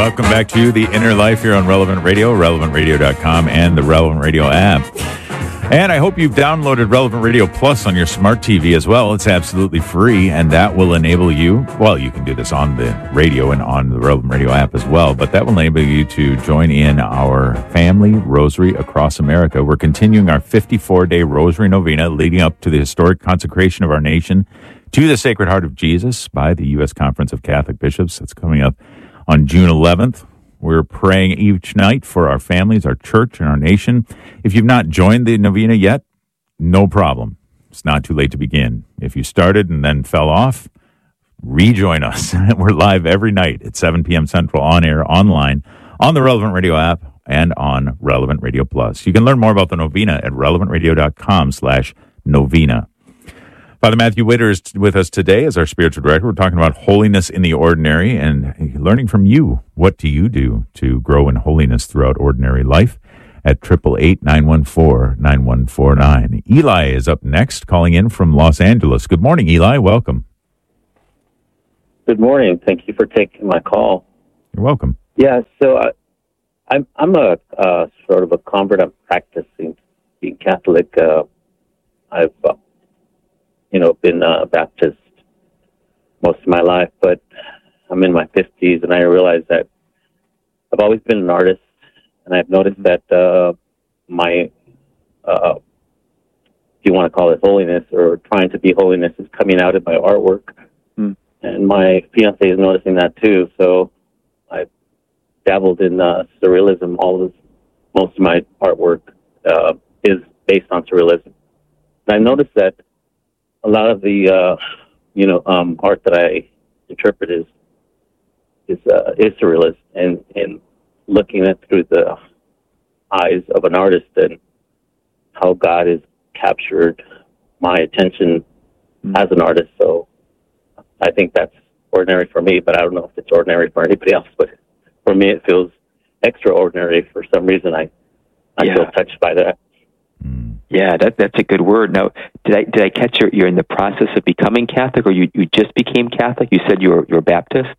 Welcome back to The Inner Life here on Relevant Radio, relevantradio.com, and the Relevant Radio app. And I hope you've downloaded Relevant Radio Plus on your smart TV as well. It's absolutely free, and that will enable you, well, you can do this on the radio and on the Relevant Radio app as well, but that will enable you to join in our family rosary across America. We're continuing our 54-day rosary novena leading up to the historic consecration of our nation to the Sacred Heart of Jesus by the U.S. Conference of Catholic Bishops. That's coming up on June 11th. We're praying each night for our families, our church, and our nation. If you've not joined the novena yet, no problem. It's not too late to begin. If you started and then fell off, rejoin us. We're live every night at 7 p.m. Central, on air, online, on the Relevant Radio app, and on Relevant Radio Plus. You can learn more about the novena at relevantradio.com/novena. Father Matthew Witter is with us today as our spiritual director. We're talking about holiness in the ordinary and learning from you. What do you do to grow in holiness throughout ordinary life? At 888-914-9149. Eli is up next, calling in from Los Angeles. Good morning, Eli. Welcome. Good morning. Thank you for taking my call. You're welcome. Yeah, so I'm a sort of a convert. I'm practicing being Catholic. I've been Baptist most of my life, but I'm in my 50s, and I realize that I've always been an artist, and I've noticed that my, if you want to call it holiness or trying to be holiness, is coming out in my artwork. And my fiance is noticing that too, so I've dabbled in surrealism. Most of my artwork is based on surrealism. And I noticed that a lot of the, art that I interpret is surrealist, and looking at through the eyes of an artist and how God has captured my attention as an artist. So I think that's ordinary for me, but I don't know if it's ordinary for anybody else. But for me, it feels extraordinary. For some reason, I feel touched by that. Yeah, that's a good word. Now, did I catch you're in the process of becoming Catholic, or you just became Catholic? You said you're Baptist?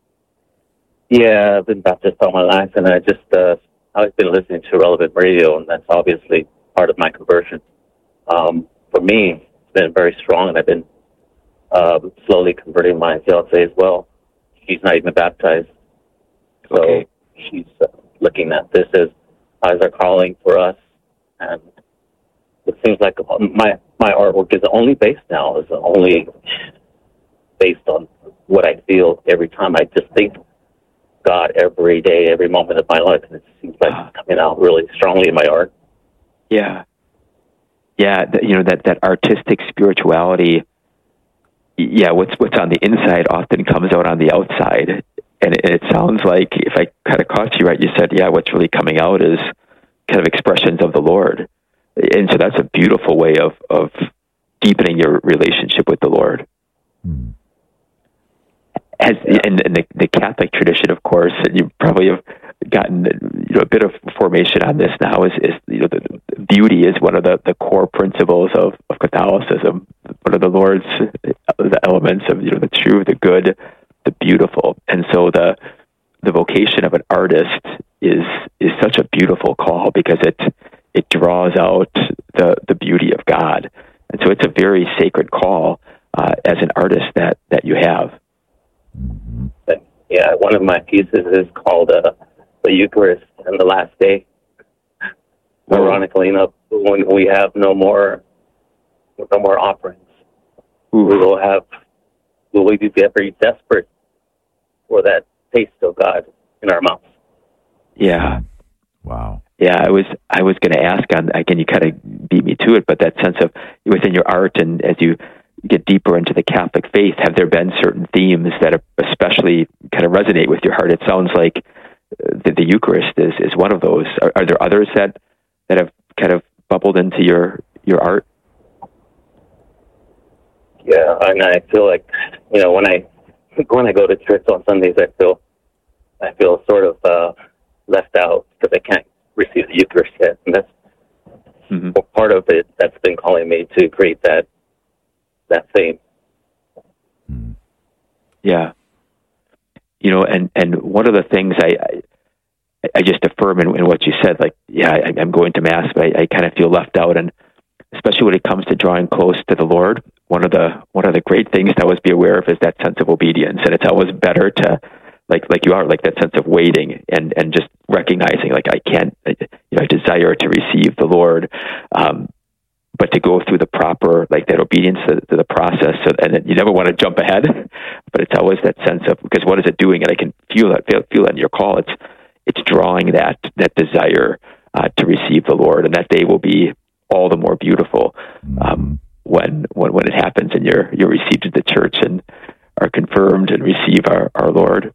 Yeah, I've been Baptist all my life, and I've been listening to Relevant Radio, and that's obviously part of my conversion. For me, it's been very strong, and I've been slowly converting my fiance as well. She's not even baptized, so she's looking at this as eyes are calling for us, and it seems like my artwork is only based on what I feel every time. I just think God every day, every moment of my life, and it seems like it's coming out really strongly in my art. Yeah, that artistic spirituality. Yeah, what's on the inside often comes out on the outside, and it sounds like, if I kind of caught you right, you said, what's really coming out is kind of expressions of the Lord. And so that's a beautiful way of deepening your relationship with the Lord. In the Catholic tradition, of course, and you probably have gotten a bit of formation on this now, is the beauty is one of the core principles of Catholicism. One of the Lord's the elements of the true, the good, the beautiful. And so the vocation of an artist is such a beautiful call, because it draws out the beauty of God. And so it's a very sacred call as an artist that you have. Yeah, one of my pieces is called the Eucharist and the Last Day. Ironically enough, when we have no more offerings, we will be very desperate for that taste of God in our mouths. Yeah. Wow. Yeah, I was going to ask again, you kind of beat me to it, but that sense of within your art, and as you get deeper into the Catholic faith, have there been certain themes that especially kind of resonate with your heart? It sounds like the Eucharist is one of those. Are there others that have kind of bubbled into your art? Yeah, and I feel like, when I go to church on Sundays, I feel sort of left out because I can't receive the Eucharist yet, and that's part of it that's been calling me to create that theme. Yeah. and one of the things I just affirm in what you said, like, I'm going to Mass, but I kind of feel left out, and especially when it comes to drawing close to the Lord, one of the great things to always be aware of is that sense of obedience, and it's always better to, like you are, like that sense of waiting and just recognizing, like, I desire to receive the Lord, but to go through the proper, like, that obedience to the process, and you never want to jump ahead, but it's always that sense of, because what is it doing? And I can feel that in your call. It's drawing that desire to receive the Lord, and that day will be all the more beautiful when it happens and you're received into the church and are confirmed and receive our Lord.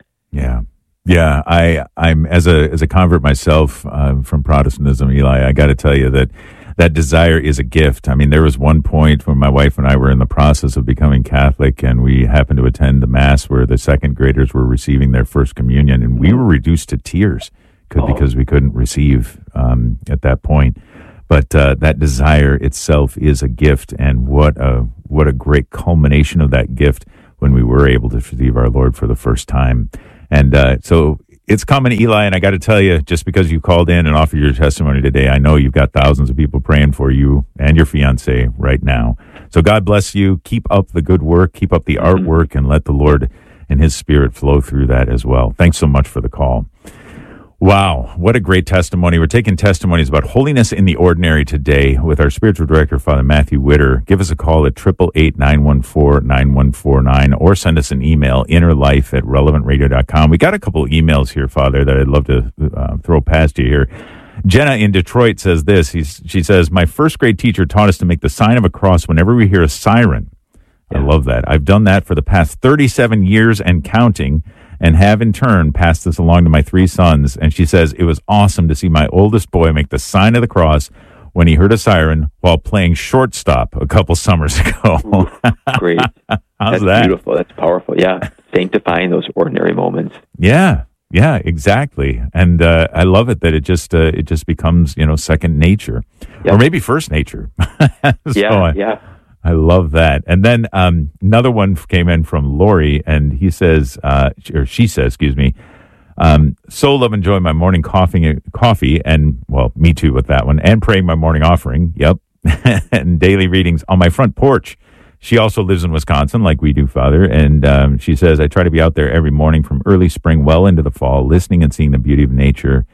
Yeah. I'm as a convert myself from Protestantism, Eli. I got to tell you that desire is a gift. I mean, there was one point when my wife and I were in the process of becoming Catholic, and we happened to attend the Mass where the second graders were receiving their first communion, and we were reduced to tears because we couldn't receive at that point. But that desire itself is a gift, and what a great culmination of that gift when we were able to receive our Lord for the first time. And so it's coming, Eli, and I got to tell you, just because you called in and offered your testimony today, I know you've got thousands of people praying for you and your fiancé right now. So God bless you. Keep up the good work. Keep up the artwork, and let the Lord and His Spirit flow through that as well. Thanks so much for the call. Wow, what a great testimony. We're taking testimonies about holiness in the ordinary today with our spiritual director, Father Matthew Witter. Give us a call at 888-914-9149 or send us an email, innerlife@relevantradio.com. We got a couple of emails here, Father, that I'd love to throw past you here. Jenna in Detroit says this. She says, my first grade teacher taught us to make the sign of a cross whenever we hear a siren. Yeah. I love that. I've done that for the past 37 years and counting, and have in turn passed this along to my 3 sons. And she says, it was awesome to see my oldest boy make the sign of the cross when he heard a siren while playing shortstop a couple summers ago. Great. How's That's that? Beautiful. That's powerful. Yeah. Sanctifying those ordinary moments. Yeah, exactly. And I love it that it just becomes, second nature, or maybe first nature. Yeah. I love that. And then another one came in from Lori, and he says, she says, excuse me, so love and enjoy my morning coffee, and, well, me too with that one, and praying my morning offering, yep, and daily readings on my front porch. She also lives in Wisconsin, like we do, Father, and she says, I try to be out there every morning from early spring well into the fall, listening and seeing the beauty of nature.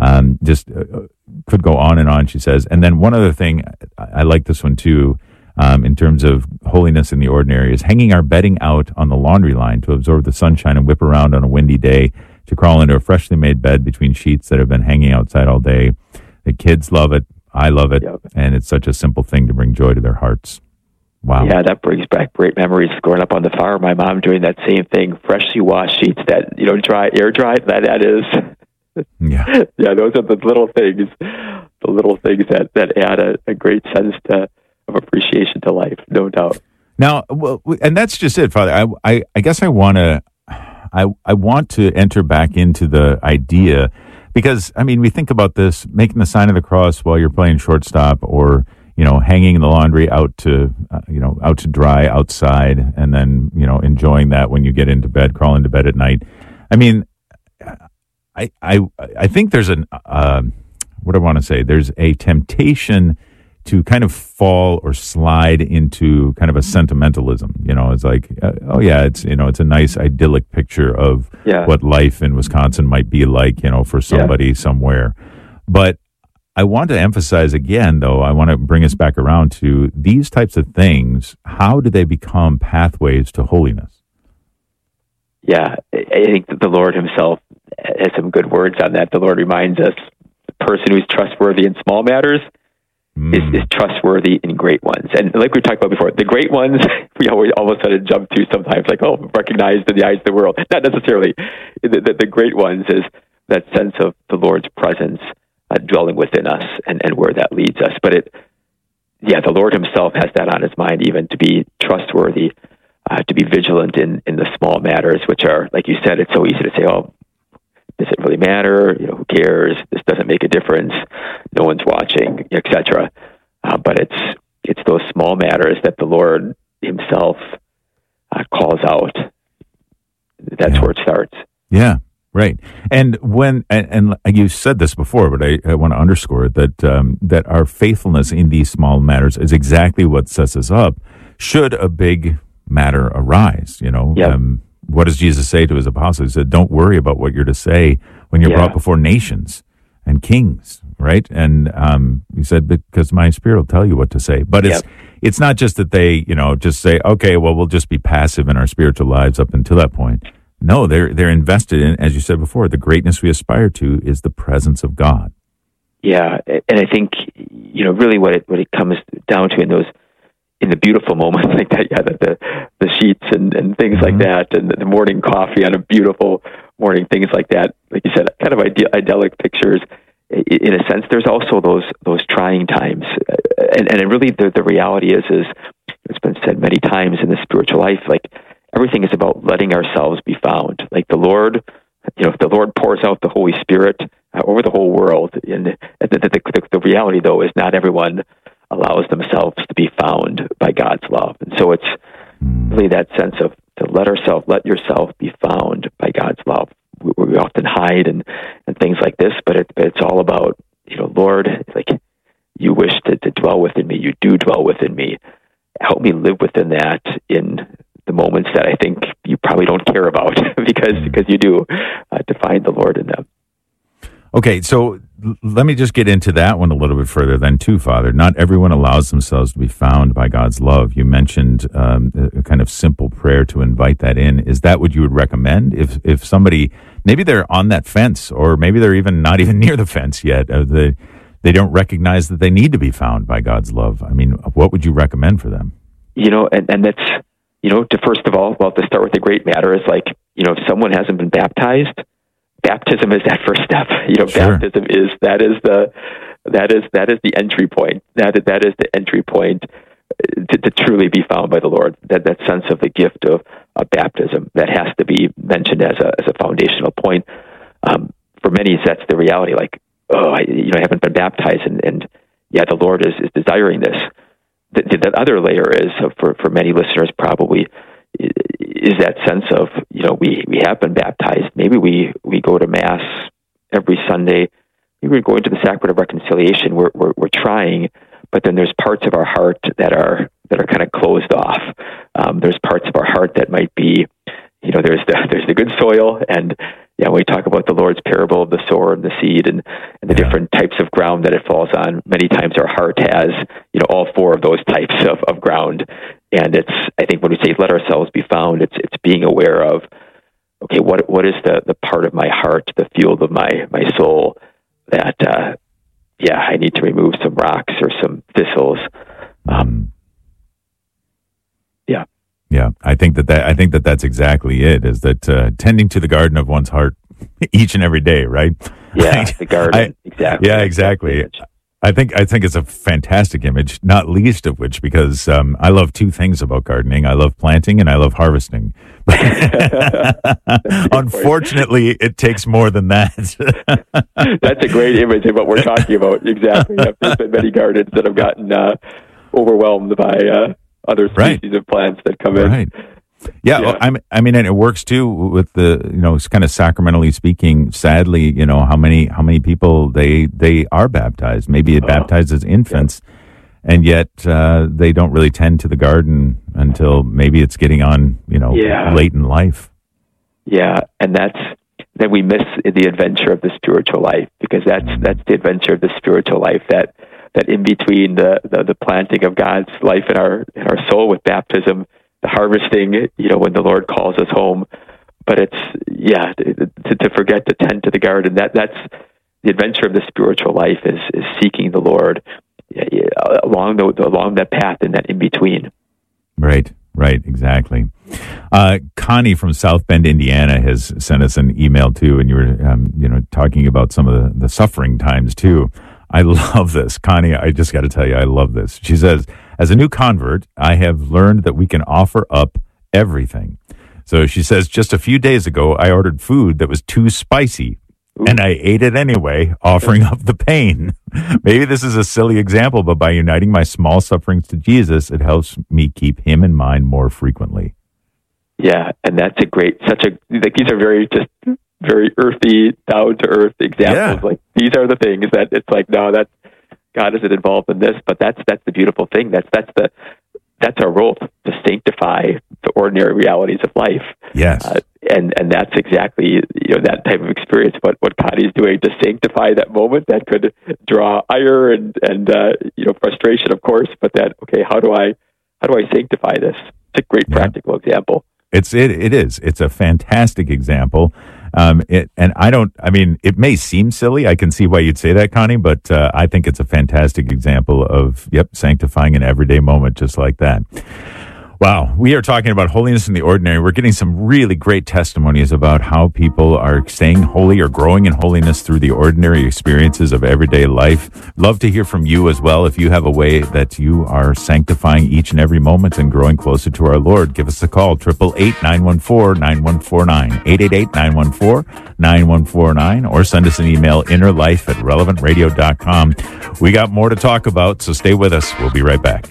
Could go on and on, she says. And then one other thing, I like this one too, in terms of holiness in the ordinary, is hanging our bedding out on the laundry line to absorb the sunshine and whip around on a windy day, to crawl into a freshly made bed between sheets that have been hanging outside all day. The kids love it. I love it. Yep. And it's such a simple thing to bring joy to their hearts. Wow. Yeah, that brings back great memories growing up on the farm. My mom doing that same thing, freshly washed sheets that, air dried, that is. Yeah. Yeah, those are the little things that add a great sense of appreciation to life, no doubt. Now, well, and that's just it, Father. I guess I want to enter back into the idea, because we think about this, making the sign of the cross while you're playing shortstop, or hanging the laundry out to dry outside, and then enjoying that when you get into bed, crawl into bed at night. I think there's there's a temptation to kind of fall or slide into kind of a sentimentalism. It's like, it's a nice idyllic picture of what life in Wisconsin might be like, for somebody somewhere. But I want to emphasize again, though, I want to bring us back around to these types of things. How do they become pathways to holiness? Yeah, I think that the Lord Himself has some good words on that. The Lord reminds us, the person who's trustworthy in small matters is trustworthy in great ones. And like we talked about before, the great ones, we always all of a sudden jump to sometimes, like, recognized in the eyes of the world. Not necessarily. The great ones is that sense of the Lord's presence dwelling within us, and where that leads us. But the Lord Himself has that on His mind, even to be trustworthy, to be vigilant in the small matters, which are, like you said, it's so easy to say, does it really matter? Who cares? This doesn't make a difference. No one's watching, etc. But it's those small matters that the Lord Himself calls out. That's where it starts. Yeah. Right. And and you said this before, but I want to underscore that that our faithfulness in these small matters is exactly what sets us up should a big matter arise. Yep. What does Jesus say to his apostles? He said, don't worry about what you're to say when you're brought before nations and kings, right? And he said, because my spirit will tell you what to say. But it's not just that they, just say, okay, well, we'll just be passive in our spiritual lives up until that point. No, they're invested in, as you said before, the greatness we aspire to is the presence of God. Yeah, and I think really what it comes down to in the beautiful moments like that, the sheets and things like that, and the morning coffee on a beautiful morning, things like that. Like you said, kind of idyllic pictures. In a sense, there's also those trying times, and really the reality is it's been said many times in the spiritual life, like. Everything is about letting ourselves be found. Like the Lord, if the Lord pours out the Holy Spirit over the whole world, and the reality, though, is not everyone allows themselves to be found by God's love. And so it's really that sense of to let yourself be found by God's love. We often hide and things like this, but it's all about, Lord, like you wish to dwell within me. You do dwell within me. Help me live within that in the moments that I think you probably don't care about because you do, to find the Lord in them. Okay, so let me just get into that one a little bit further then too, Father. Not everyone allows themselves to be found by God's love. You mentioned a kind of simple prayer to invite that in. Is that what you would recommend? If somebody, maybe they're on that fence, or maybe they're even not even near the fence yet, they don't recognize that they need to be found by God's love. I mean, what would you recommend for them? And that's, to first of all, to start with the great matter is like, if someone hasn't been baptized, baptism is that first step. Sure. Baptism is the entry point. That is the entry point to truly be found by the Lord. That sense of the gift of baptism that has to be mentioned as a foundational point. For many, that's the reality. Like, I haven't been baptized, and the Lord is desiring this. That other layer is for many listeners probably is that sense of we have been baptized. Maybe we go to Mass every Sunday. Maybe we're going to the Sacrament of Reconciliation. We're trying, but then there's parts of our heart that are kind of closed off. There's parts of our heart that might be there's the good soil, and when we talk about the Lord's parable of the sower and the seed and the different types of ground that it falls on, many times our heart has, all four of those types of ground. And I think when we say let ourselves be found, it's being aware of, okay, what is the part of my heart, the field of my soul that, I need to remove some rocks or some thistles. Yeah, I think that's exactly it. Is that tending to the garden of one's heart each and every day, right? Yeah, the garden. Exactly. Yeah, exactly. I think it's a fantastic image. Not least of which because I love two things about gardening. I love planting and I love harvesting. Unfortunately, it takes more than that. That's a great image of what we're talking about. Exactly. There's been many gardens that have gotten overwhelmed by other species of plants that come in. Right. Yeah, well, I mean, and it works too with the, kind of sacramentally speaking. Sadly, how many people they are baptized, maybe baptized as infants, and yet they don't really tend to the garden until maybe it's getting on, late in life. Yeah, and then we miss the adventure of the spiritual life, because that's the adventure of the spiritual life, that in between the planting of God's life in our soul with baptism, the harvesting, when the Lord calls us home. But it's to forget to tend to the garden. That's the adventure of the spiritual life is seeking the Lord along that path and that in between. Right, exactly. Connie from South Bend, Indiana, has sent us an email too, and you were talking about some of the suffering times too. I love this. Connie, I just got to tell you, I love this. She says, as a new convert, I have learned that we can offer up everything. So she says, just a few days ago, I ordered food that was too spicy, and I ate it anyway, offering up the pain. Maybe this is a silly example, but by uniting my small sufferings to Jesus, it helps me keep him in mind more frequently. Yeah, and that's these are very earthy, down to earth examples. Yeah. Like, these are the things that it's like, no, that God isn't involved in this, but that's the beautiful thing. That's our role, to sanctify the ordinary realities of life. Yes. And that's exactly, that type of experience, what Connie's doing to sanctify that moment that could draw ire and frustration, of course, but okay, how do I sanctify this? It's a great practical example. It is. It's a fantastic example. It may seem silly. I can see why you'd say that, Connie, but I think it's a fantastic example of, sanctifying an everyday moment just like that. Wow. We are talking about holiness in the ordinary. We're getting some really great testimonies about how people are staying holy or growing in holiness through the ordinary experiences of everyday life. Love to hear from you as well. If you have a way that you are sanctifying each and every moment and growing closer to our Lord, give us a call, 888-914-9149, 888-914-9149, or send us an email, innerlife@relevantradio.com. We got more to talk about, so stay with us. We'll be right back.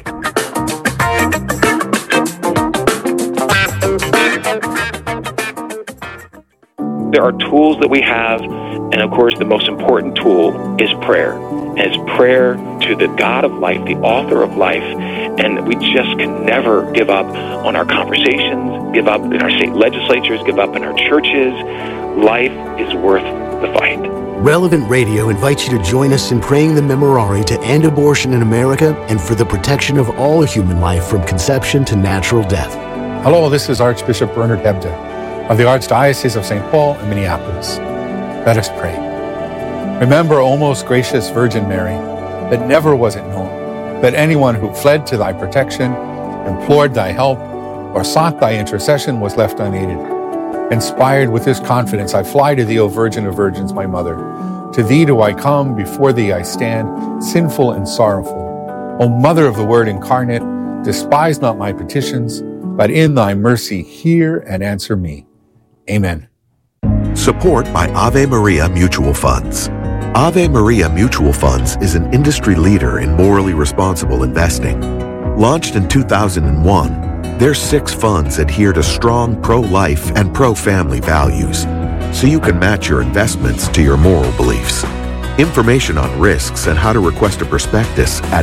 There are tools that we have, and of course the most important tool is prayer. And it's prayer to the God of life, the author of life, and we just can never give up on our conversations, give up in our state legislatures, give up in our churches. Life is worth the fight. Relevant Radio invites you to join us in praying the Memorare to end abortion in America and for the protection of all human life from conception to natural death. Hello, this is Archbishop Bernard Hebda of the Archdiocese of St. Paul and Minneapolis. Let us pray. Remember, O most gracious Virgin Mary, that never was it known that anyone who fled to thy protection, implored thy help, or sought thy intercession was left unaided. Inspired with this confidence, I fly to thee, O Virgin of Virgins, my Mother. To thee do I come, before thee I stand, sinful and sorrowful. O Mother of the Word incarnate, despise not my petitions, but in thy mercy hear and answer me. Amen. Support by Ave Maria Mutual Funds. Ave Maria Mutual Funds is an industry leader in morally responsible investing. Launched in 2001, their 6 funds adhere to strong pro-life and pro-family values, so you can match your investments to your moral beliefs. Information on risks and how to request a prospectus at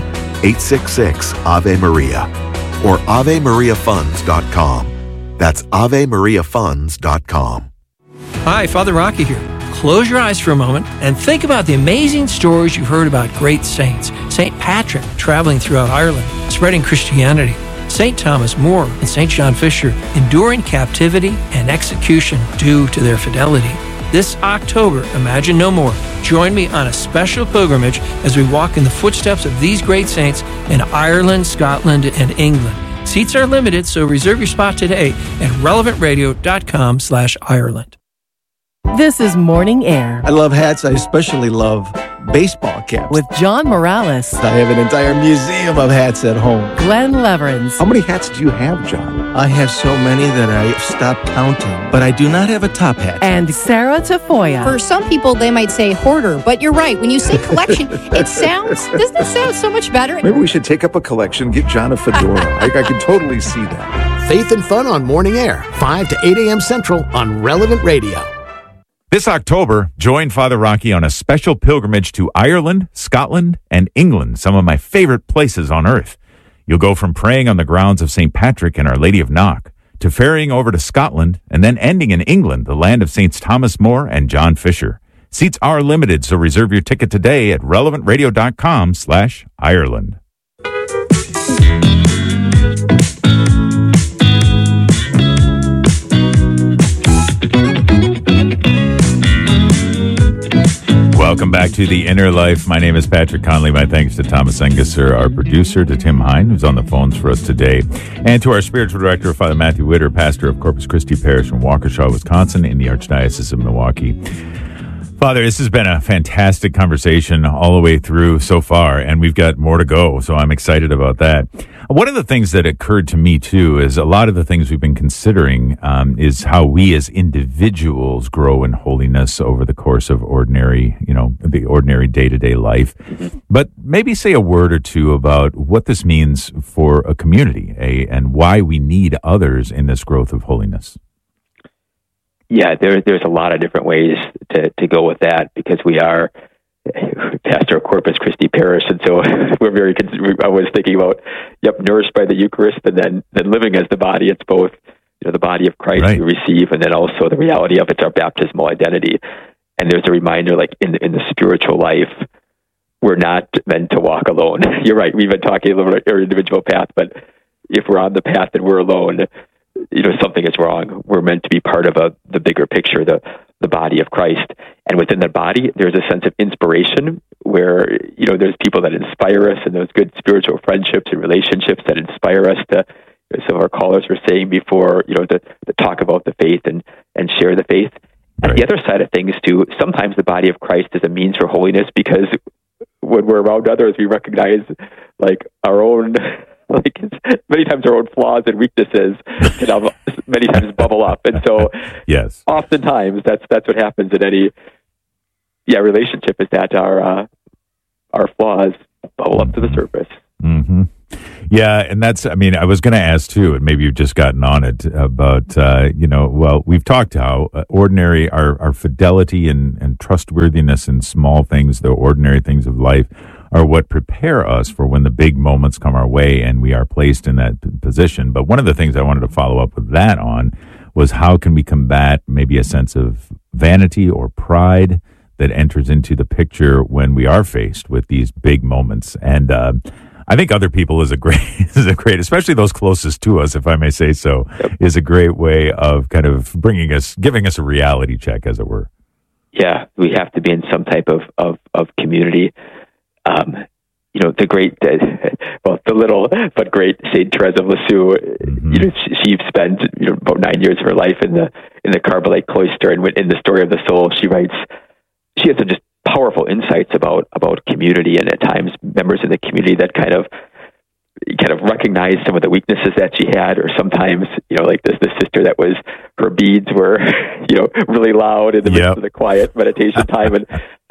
1-866-AVE-MARIA or AveMariaFunds.com. That's AveMariaFunds.com. Hi, Father Rocky here. Close your eyes for a moment and think about the amazing stories you've heard about great saints. St. Patrick traveling throughout Ireland, spreading Christianity. St. Thomas More and St. John Fisher enduring captivity and execution due to their fidelity. This October, Imagine No More. Join me on a special pilgrimage as we walk in the footsteps of these great saints in Ireland, Scotland, and England. Seats are limited, so reserve your spot today at relevantradio.com/Ireland. This is Morning Air. I love hats. I especially love baseball caps. With John Morales. I have an entire museum of hats at home. Glenn Leverins. How many hats do you have, John? I have so many that I stopped counting. But I do not have a top hat. And Sarah Tafoya. For some people, they might say hoarder, but you're right. When you say collection, doesn't it sound so much better? Maybe we should take up a collection, get John a fedora. I can totally see that. Faith and Fun on Morning Air, 5 to 8 a.m. Central on Relevant Radio. This October, join Father Rocky on a special pilgrimage to Ireland, Scotland, and England, some of my favorite places on earth. You'll go from praying on the grounds of St. Patrick and Our Lady of Knock to ferrying over to Scotland and then ending in England, the land of Saints Thomas More and John Fisher. Seats are limited, so reserve your ticket today at relevantradio.com/Ireland. Welcome back to The Inner Life. My name is Patrick Conley. My thanks to Thomas Engesser, our producer, to Tim Hine, who's on the phones for us today, and to our spiritual director, Father Matthew Witter, pastor of Corpus Christi Parish in Waukesha, Wisconsin, in the Archdiocese of Milwaukee. Father, this has been a fantastic conversation all the way through so far, and we've got more to go, so I'm excited about that. One of the things that occurred to me, too, is a lot of the things we've been considering is how we as individuals grow in holiness over the course of the ordinary day-to-day life. But maybe say a word or two about what this means for a community and why we need others in this growth of holiness. Yeah, there's a lot of different ways to go with that, because we are pastor of Corpus Christi Parish, and so we're I was thinking about, nourished by the Eucharist, and then living as the body. It's both, the body of Christ we receive, and then also the reality of it's our baptismal identity. And there's a reminder, like in the spiritual life, we're not meant to walk alone. You're right. We've been talking a little bit about our individual path, but if we're on the path and we're alone, something is wrong. We're meant to be part of the bigger picture, the body of Christ. And within the body, there's a sense of inspiration where, there's people that inspire us, and those good spiritual friendships and relationships that inspire us to, as some of our callers were saying before, to talk about the faith and share the faith. And the other side of things, too, sometimes the body of Christ is a means for holiness, because when we're around others, we recognize, our own... many times our own flaws and weaknesses can many times bubble up, and so oftentimes that's what happens in any relationship, is that our flaws bubble up to the surface. Mm-hmm. Yeah, and that's, I was going to ask too, and maybe you've just gotten on it about, we've talked how ordinary, our fidelity and trustworthiness in small things, the ordinary things of life, are what prepare us for when the big moments come our way and we are placed in that position. But one of the things I wanted to follow up with that on was, how can we combat maybe a sense of vanity or pride that enters into the picture when we are faced with these big moments? And I think other people is a great, especially those closest to us, if I may say so, is a great way of kind of giving us a reality check, as it were. Yeah, we have to be in some type of community. The little but great Saint Therese of Lisieux. She spent about 9 years of her life in the Carmelite cloister, and in the Story of the Soul, she writes, she has some just powerful insights about community, and at times members in the community that kind of recognized some of the weaknesses that she had, or sometimes like this sister that was, her beads were really loud in the midst of the quiet meditation time, and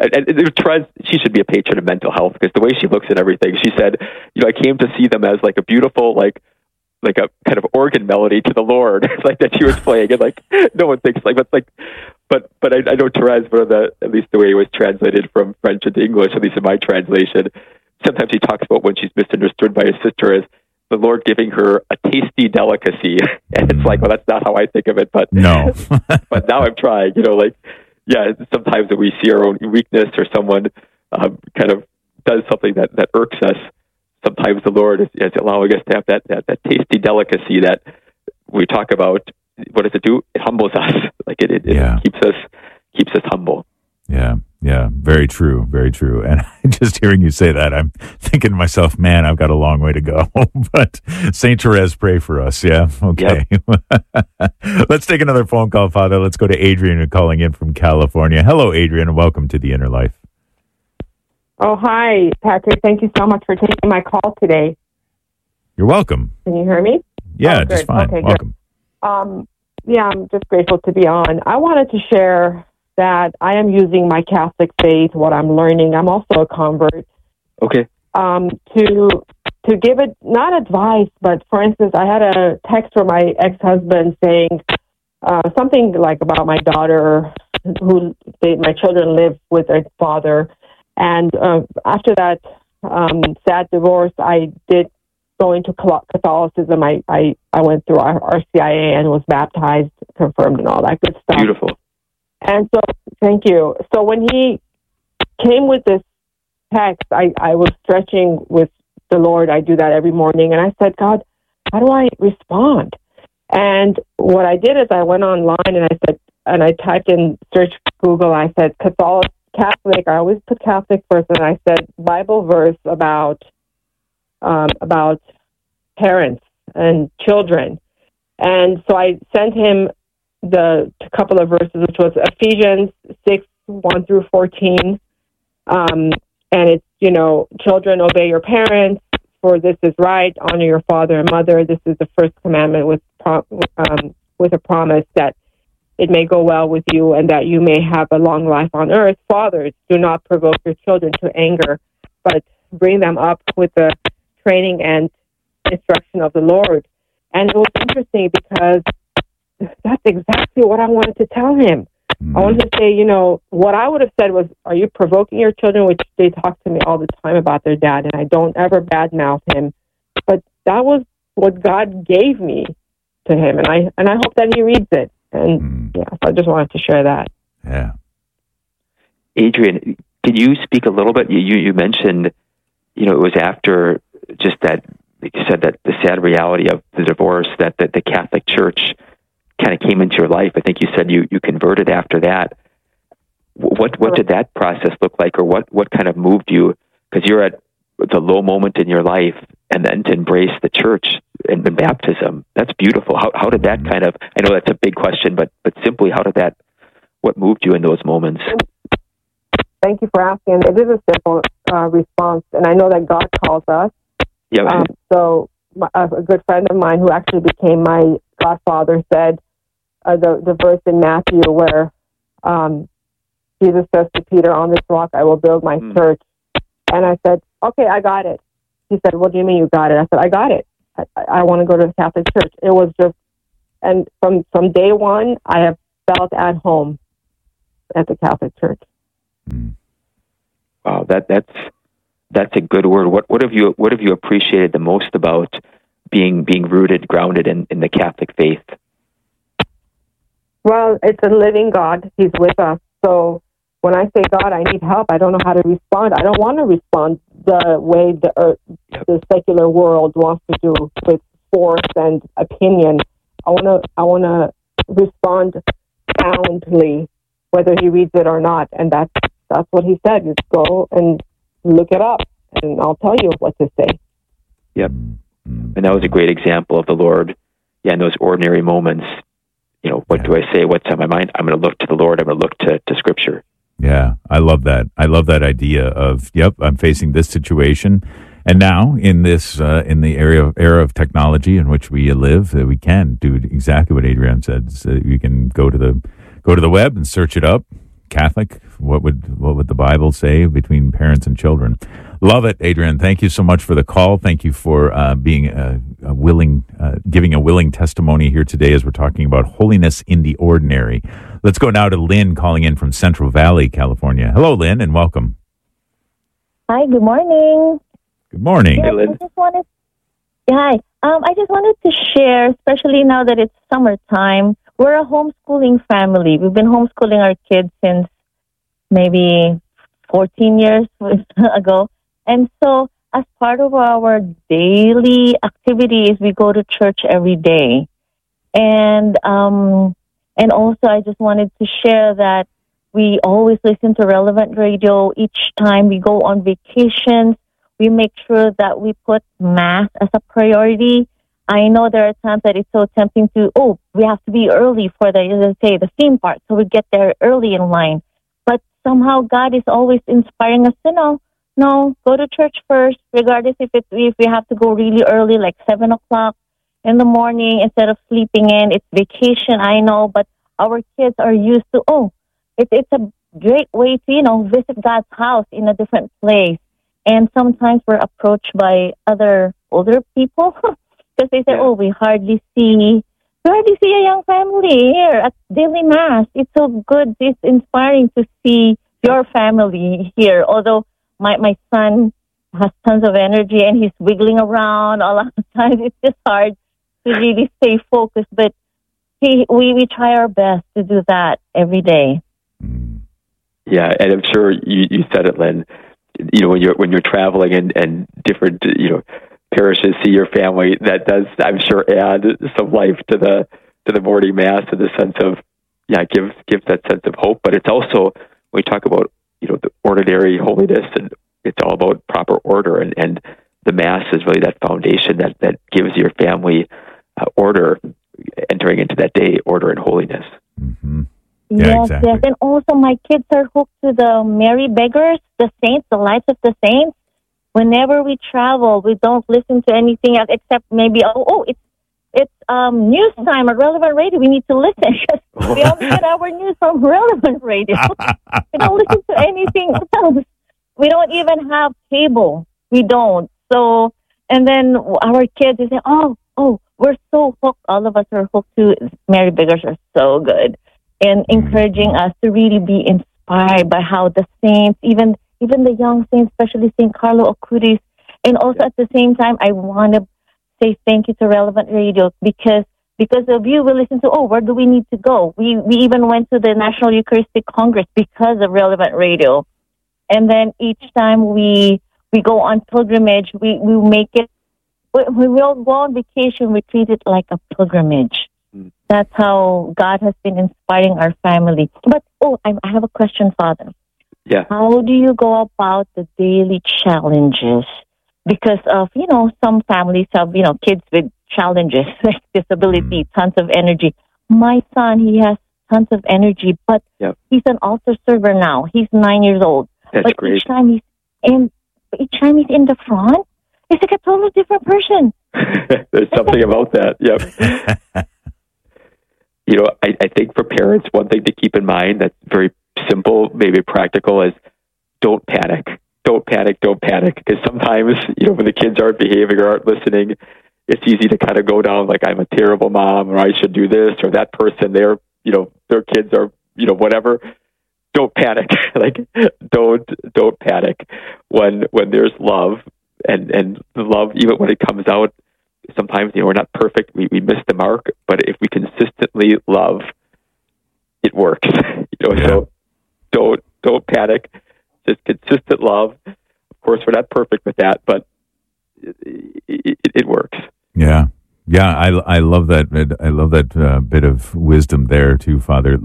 she should be a patron of mental health, because the way she looks at everything, she said, I came to see them as like a beautiful like a kind of organ melody to the Lord, like that she was playing, and no one thinks but I know Therese, at least the way it was translated from French into English, at least in my translation, sometimes he talks about when she's misunderstood by his sister as the Lord giving her a tasty delicacy, and it's well, that's not how I think of it, but no. But now I'm trying, sometimes when we see our own weakness, or someone kind of does something that irks us, sometimes the Lord is allowing us to have that tasty delicacy that we talk about. What does it do? It humbles us. It keeps us humble. Yeah, very true, very true. And just hearing you say that, I'm thinking to myself, man, I've got a long way to go. But Saint Therese, pray for us. Yeah, okay. Yep. Let's take another phone call, Father. Let's go to Adrian, calling in from California. Hello, Adrian, and welcome to The Inner Life. Oh, hi, Patrick. Thank you so much for taking my call today. You're welcome. Can you hear me? Yeah, just fine. Okay, welcome. Good. I'm just grateful to be on. I wanted to share that I am using my Catholic faith, what I'm learning. I'm also a convert. Okay. To give it, not advice, but for instance, I had a text from my ex-husband saying something like about my daughter, my children live with their father. And after that sad divorce, I did go into Catholicism. I went through RCIA and was baptized, confirmed, and all that good stuff. Beautiful. And so, thank you. So when he came with this text, I was stretching with the Lord. I do that every morning. And I said, God, how do I respond? And what I did is I went online and I typed in search Google. I said, Catholic. I always put Catholic first. And I said, Bible verse about parents and children. And so I sent him the couple of verses, which was Ephesians 6, 1 through 14. And it's, children, obey your parents, for this is right. Honor your father and mother. This is the first commandment with a promise that it may go well with you and that you may have a long life on earth. Fathers, do not provoke your children to anger, but bring them up with the training and instruction of the Lord. And it was interesting because that's exactly what I wanted to tell him. I wanted to say, what I would have said was, are you provoking your children? Which they talk to me all the time about their dad, and I don't ever badmouth him. But that was what God gave me to him, and I hope that he reads it. And so I just wanted to share that. Yeah. Adrian, can you speak a little bit? You mentioned, it was after just that, like you said, that the sad reality of the divorce, that the Catholic Church kind of came into your life. I think you said you converted after that. What did that process look like, or what kind of moved you? Because you're at the low moment in your life, and then to embrace the church and the baptism, that's beautiful. How did that kind of, I know that's a big question, but simply what moved you in those moments? Thank you for asking. It is a simple response, and I know that God calls us. Yeah. So a good friend of mine who actually became my godfather said the verse in Matthew where Jesus says to Peter, on this rock I will build my church. And I said, okay, I got it. He said, what do you mean you got it? I said, I got it. I want to go to the Catholic Church. It was just, and from day one, I have felt at home at the Catholic Church. Wow, that's a good word. What have you appreciated the most about being rooted, grounded in the Catholic faith? Well, it's a living God. He's with us. So when I say, God, I need help, I don't know how to respond. I don't want to respond the way the secular world wants to do, with force and opinion. I want to respond soundly, whether he reads it or not. And that's what he said. Just go and look it up, and I'll tell you what to say. Yep. And that was a great example of the Lord. Yeah, in those ordinary moments, what do I say? What's on my mind? I'm going to look to the Lord. I'm going to look to Scripture. Yeah, I love that. I love that idea of, I'm facing this situation. And now in this, in the era of technology in which we live, we can do exactly what Adrian said. So you can go to the web and search it up. Catholic, what would the Bible say between parents and children? Love it, Adrian. Thank you so much for the call. Thank you for being giving a willing testimony here today as we're talking about holiness in the ordinary. Let's go now to Lynn calling in from Central Valley, California. Hello, Lynn, and welcome. Hi, good morning. Good morning. Hey, Lynn. Hi. I just wanted to share, especially now that it's summertime. We're a homeschooling family. We've been homeschooling our kids since maybe 14 years ago. And so as part of our daily activities, we go to church every day. And also I just wanted to share that we always listen to Relevant Radio. Each time we go on vacations, we make sure that we put Mass as a priority. I know there are times that it's so tempting to, we have to be early for the theme park, so we get there early in line. But somehow God is always inspiring us to no, go to church first, regardless if we have to go really early, like 7 o'clock in the morning instead of sleeping in. It's vacation, I know, but our kids are used to, it's a great way to, visit God's house in a different place. And sometimes we're approached by other older people because they say, we hardly see a young family here at daily Mass. It's so good. It's inspiring to see your family here. Although my son has tons of energy and he's wiggling around all the time. It's just hard to really stay focused. But we try our best to do that every day. Yeah, and I'm sure you said it, Lynn. When you're traveling and different parishes, see your family, that does, I'm sure, add some life to the morning Mass, in the sense of gives that sense of hope. But it's also, when we talk about the ordinary holiness, and it's all about proper order, and the Mass is really that foundation that gives your family order, entering into that day, order and holiness. Mm-hmm. Yeah, exactly. Yes. And also my kids are hooked to the Mary Beggars, the Saints, the Lives of the Saints. Whenever we travel, we don't listen to anything else except maybe, it's news time at Relevant Radio. We need to listen because we only get our news from Relevant Radio. We don't listen to anything else. We don't even have cable. We don't. So, and then our kids, they say, oh, we're so hooked. All of us are hooked to Mary Beggars are so good. And encouraging us to really be inspired by how the saints, even the young saints, especially St. Carlo Acutis. And also at the same time, I want to say thank you to Relevant Radio because of you, we listen to, where do we need to go? We even went to the National Eucharistic Congress because of Relevant Radio. And then each time we go on pilgrimage, we make it, when we all go on vacation, we treat it like a pilgrimage. That's how God has been inspiring our family. But, I have a question, Father. Yeah. How do you go about the daily challenges? Because of, some families have, kids with challenges, like disability, tons of energy. My son, he has tons of energy, but he's an altar server now. He's 9 years old. That's great. Each time he's in the front, it's like a totally different person. There's something about that. Yep. I think for parents, one thing to keep in mind that's very simple, maybe practical, is don't panic. Don't panic. Because sometimes, when the kids aren't behaving or aren't listening, it's easy to kind of go down like I'm a terrible mom or I should do this or that person, their kids are, whatever. Don't panic. Don't panic when there's love and love, even when it comes out. Sometimes, we're not perfect. We miss the mark, but if we consistently love, it works. So don't panic. Just consistent love. Of course, we're not perfect with that, but it works. Yeah. I love that. I love that bit of wisdom there too, Father.